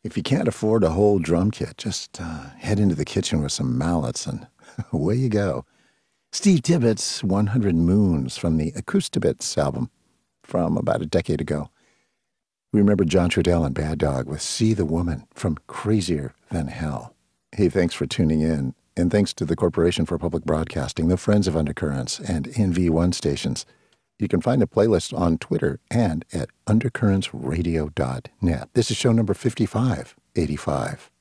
If you can't afford a whole drum kit, just head into the kitchen with some mallets and away you go. Steve Tibbetts' 100 Moons from the Acoustabits album from about a decade ago. We remember John Trudell and Bad Dog with See the Woman from Crazier Than Hell. Hey, thanks for tuning in, and thanks to the Corporation for Public Broadcasting, the Friends of Undercurrents, and NV1 stations. You can find a playlist on Twitter and at undercurrentsradio.net. This is show number 5585.